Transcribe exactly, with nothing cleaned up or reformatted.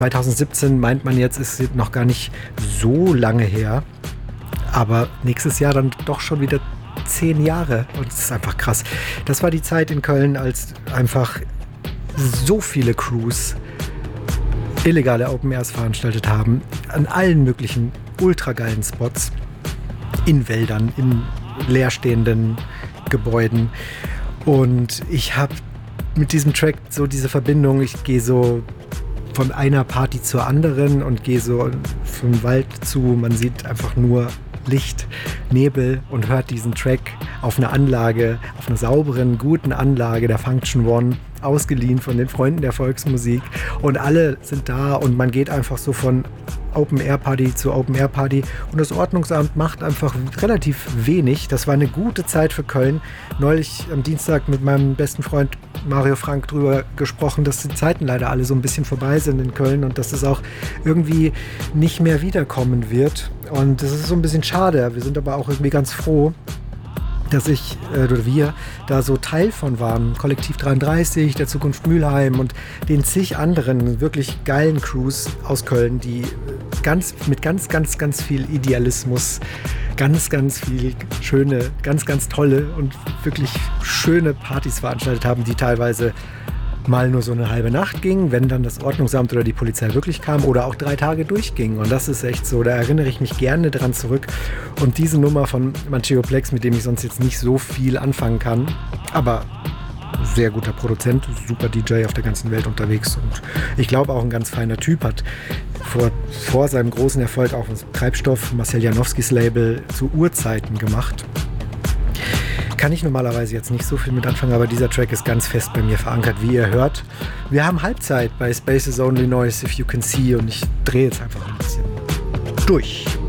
zwanzig siebzehn meint man jetzt, ist noch gar nicht so lange her. Aber nächstes Jahr dann doch schon wieder zehn Jahre. Und es ist einfach krass. Das war die Zeit in Köln, als einfach so viele Crews illegale Open Airs veranstaltet haben. An allen möglichen ultra geilen Spots. In Wäldern, in leerstehenden Gebäuden. Und ich habe mit diesem Track so diese Verbindung. Ich gehe so von einer Party zur anderen und gehe so vom Wald zu. Man sieht einfach nur Licht, Nebel und hört diesen Track auf einer Anlage, auf einer sauberen, guten Anlage der Function One, ausgeliehen von den Freunden der Volksmusik. Und alle sind da und man geht einfach so von Open-Air-Party zu Open-Air-Party und das Ordnungsamt macht einfach relativ wenig. Das war eine gute Zeit für Köln. Neulich am Dienstag mit meinem besten Freund Mario Frank drüber gesprochen, dass die Zeiten leider alle so ein bisschen vorbei sind in Köln und dass es auch irgendwie nicht mehr wiederkommen wird. Und das ist so ein bisschen schade. Wir sind aber auch irgendwie ganz froh, dass ich äh, oder wir da so Teil von waren. Kollektiv dreiunddreißig, der Zukunft Mülheim und den zig anderen wirklich geilen Crews aus Köln, die ganz mit ganz, ganz, ganz viel Idealismus, ganz, ganz viel schöne, ganz, ganz tolle und wirklich schöne Partys veranstaltet haben, die teilweise mal nur so eine halbe Nacht ging, wenn dann das Ordnungsamt oder die Polizei wirklich kam oder auch drei Tage durchging. Und das ist echt so, da erinnere ich mich gerne dran zurück. Und diese Nummer von Maceo Plex, mit dem ich sonst jetzt nicht so viel anfangen kann, aber sehr guter Produzent, super D J auf der ganzen Welt unterwegs und ich glaube auch ein ganz feiner Typ, hat vor, vor seinem großen Erfolg auch Treibstoff, Marcel Janowskis Label, zu Urzeiten gemacht. Kann ich normalerweise jetzt nicht so viel mit anfangen, aber dieser Track ist ganz fest bei mir verankert, wie ihr hört. Wir haben Halbzeit bei Space is Only Noise If You Can See und ich drehe jetzt einfach ein bisschen durch.